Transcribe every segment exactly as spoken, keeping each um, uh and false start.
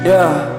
Ya.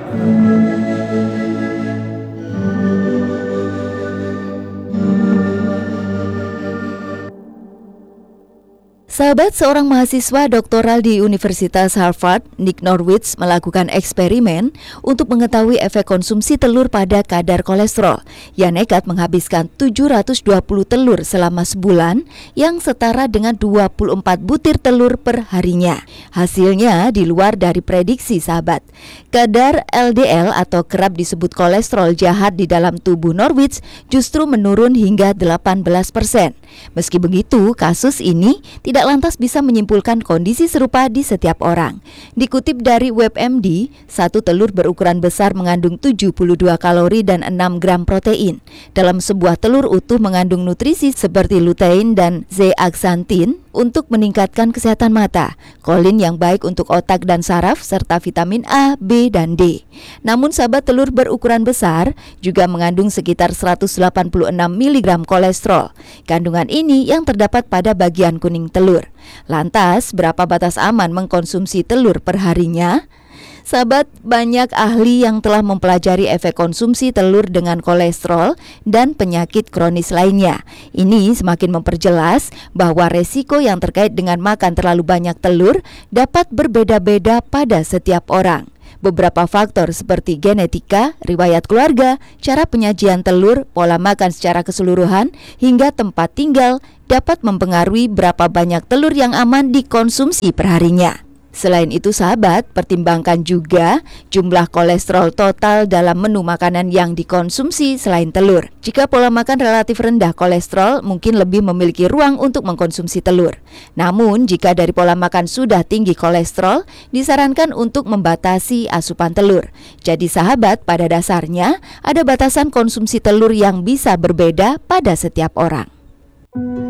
Sahabat, seorang mahasiswa doktoral di Universitas Harvard, Nick Norwich, melakukan eksperimen untuk mengetahui efek konsumsi telur pada kadar kolesterol. Ia nekat menghabiskan tujuh ratus dua puluh telur selama sebulan, yang setara dengan dua puluh empat butir telur per harinya. Hasilnya di luar dari prediksi, sahabat. Kadar L D L atau kerap disebut kolesterol jahat di dalam tubuh Norwich justru menurun hingga delapan belas persen. Meski begitu, kasus ini tidak lantas bisa menyimpulkan kondisi serupa di setiap orang. Dikutip dari WebMD, satu telur berukuran besar mengandung tujuh puluh dua kalori dan enam gram protein. Dalam sebuah telur utuh mengandung nutrisi seperti lutein dan zeaxanthin untuk meningkatkan kesehatan mata, kolin yang baik untuk otak dan saraf, serta vitamin A, B, dan D. Namun sahabat, telur berukuran besar juga mengandung sekitar seratus delapan puluh enam miligram kolesterol. Kandungan ini yang terdapat pada bagian kuning telur. Lantas, berapa batas aman mengkonsumsi telur perharinya? Sahabat, banyak ahli yang telah mempelajari efek konsumsi telur dengan kolesterol dan penyakit kronis lainnya. Ini semakin memperjelas bahwa resiko yang terkait dengan makan terlalu banyak telur dapat berbeda-beda pada setiap orang. Beberapa faktor seperti genetika, riwayat keluarga, cara penyajian telur, pola makan secara keseluruhan, hingga tempat tinggal dapat mempengaruhi berapa banyak telur yang aman dikonsumsi perharinya. Selain itu sahabat, pertimbangkan juga jumlah kolesterol total dalam menu makanan yang dikonsumsi selain telur. Jika pola makan relatif rendah kolesterol, mungkin lebih memiliki ruang untuk mengkonsumsi telur. Namun, jika dari pola makan sudah tinggi kolesterol, disarankan untuk membatasi asupan telur. Jadi sahabat, pada dasarnya ada batasan konsumsi telur yang bisa berbeda pada setiap orang.